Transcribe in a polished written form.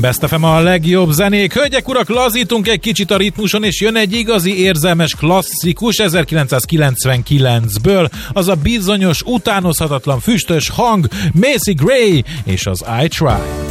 Best FM a legjobb zenék. Hölgyek, urak, lazítunk egy kicsit a ritmuson, és jön egy igazi érzelmes klasszikus 1999-ből. Az a bizonyos, utánozhatatlan füstös hang, Macy Gray és az I Try.